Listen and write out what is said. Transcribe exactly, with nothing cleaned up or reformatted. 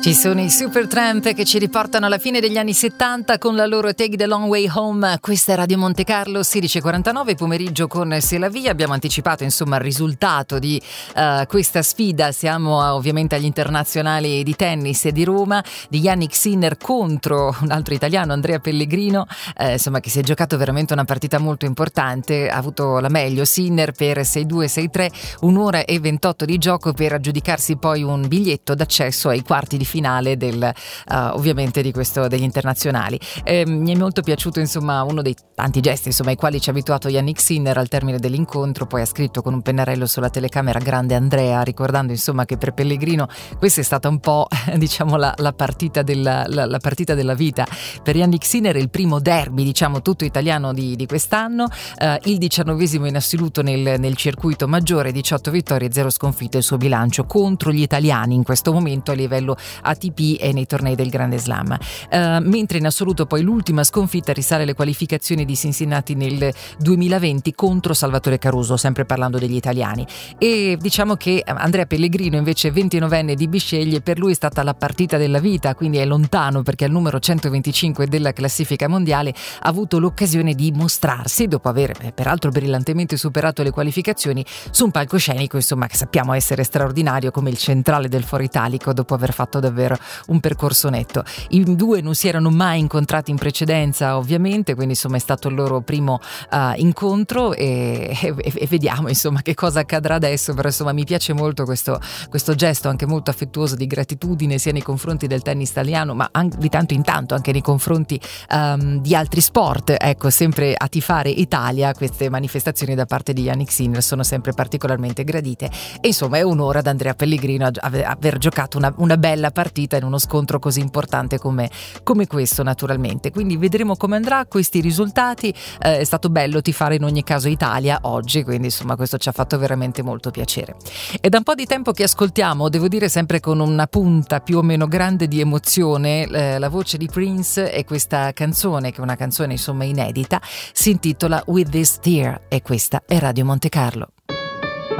Ci sono i Supertramp che ci riportano alla fine degli anni settanta con la loro Take the Long Way Home. Questa è Radio Monte Carlo, sedici e quarantanove, pomeriggio con Se la Via. Abbiamo anticipato insomma il risultato di uh, questa sfida. Siamo uh, ovviamente agli internazionali di tennis di Roma, di Jannik Sinner contro un altro italiano, Andrea Pellegrino, eh, insomma che si è giocato veramente una partita molto importante. Ha avuto la meglio Sinner per sei due sei tre, un'ora e ventotto di gioco per aggiudicarsi poi un biglietto d'accesso ai quarti di finale del uh, ovviamente di questo degli internazionali. Eh, mi è molto piaciuto insomma uno dei tanti gesti insomma ai quali ci ha abituato Jannik Sinner al termine dell'incontro. Poi ha scritto con un pennarello sulla telecamera "Grande Andrea", ricordando insomma che per Pellegrino questa è stata un po' diciamo la, la partita della la, la partita della vita. Per Jannik Sinner è il primo derby diciamo tutto italiano di, di quest'anno, eh, il diciannovesimo in assoluto nel, nel circuito maggiore, diciotto vittorie e zero sconfitte il suo bilancio contro gli italiani in questo momento a livello A T P e nei tornei del Grande Slam, uh, mentre in assoluto poi l'ultima sconfitta risale alle qualificazioni di Cincinnati nel duemilaventi contro Salvatore Caruso, sempre parlando degli italiani. E diciamo che Andrea Pellegrino invece, ventinovenne di Bisceglie, per lui è stata la partita della vita, quindi è lontano perché al numero centoventicinque della classifica mondiale ha avuto l'occasione di mostrarsi dopo aver eh, peraltro brillantemente superato le qualificazioni su un palcoscenico insomma che sappiamo essere straordinario come il centrale del Foro Italico, dopo aver fatto davvero un percorso netto. I due non si erano mai incontrati in precedenza ovviamente, quindi insomma è stato il loro primo uh, incontro e, e, e vediamo insomma che cosa accadrà adesso. Però insomma mi piace molto questo, questo gesto anche molto affettuoso di gratitudine sia nei confronti del tennis italiano ma anche, di tanto in tanto anche nei confronti um, di altri sport, ecco, sempre a tifare Italia. Queste manifestazioni da parte di Jannik Sinner sono sempre particolarmente gradite e insomma è un'ora ad Andrea Pellegrino aver giocato una, una bella partita in uno scontro così importante come, come questo naturalmente. Quindi vedremo come andrà questi risultati. Eh, è stato bello tifare in ogni caso Italia oggi, quindi insomma questo ci ha fatto veramente molto piacere. È da un po' di tempo che ascoltiamo, devo dire sempre con una punta più o meno grande di emozione, eh, la voce di Prince e questa canzone che è una canzone insomma inedita, si intitola With This Tear e questa è Radio Monte Carlo.